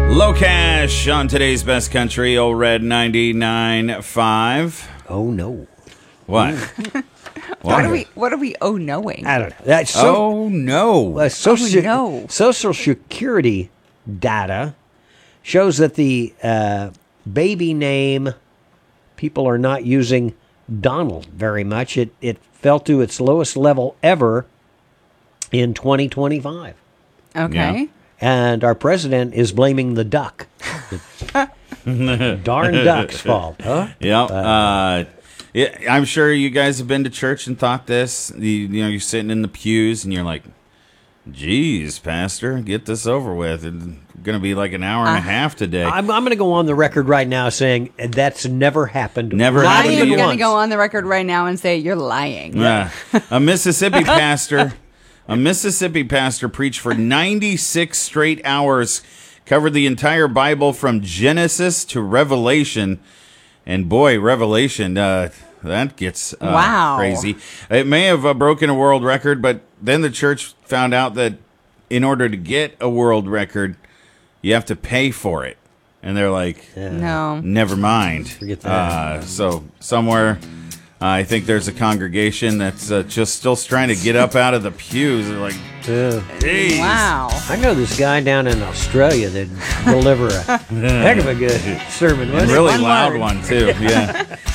Low Cash on today's best country, Old Red 99.5. Oh, no. What? What are we knowing? I don't know. That's Social Security data shows that the baby name, people are not using Donald very much. It fell to its lowest level ever in 2025. Okay. Yeah. And our president is blaming the duck. The darn duck's fault, huh? Yeah. I'm sure you guys have been to church and thought this. You're sitting in the pews and you're like, geez, Pastor, get this over with. It's going to be like an hour and a half today. I'm going to go on the record right now saying that's never happened. Never I happened to am you. going to go on the record right now and say you're lying. A Mississippi pastor preached for 96 straight hours, covered the entire Bible from Genesis to Revelation. And boy, Revelation, that gets crazy. It may have broken a world record, but then the church found out that in order to get a world record, you have to pay for it. And they're like, no, never mind. Forget that. So somewhere, I think there's a congregation that's just still trying to get up out of the pews. They're like, hey. wow. I know this guy down in Australia that deliver a heck of a good sermon. And really loud one, too. Yeah.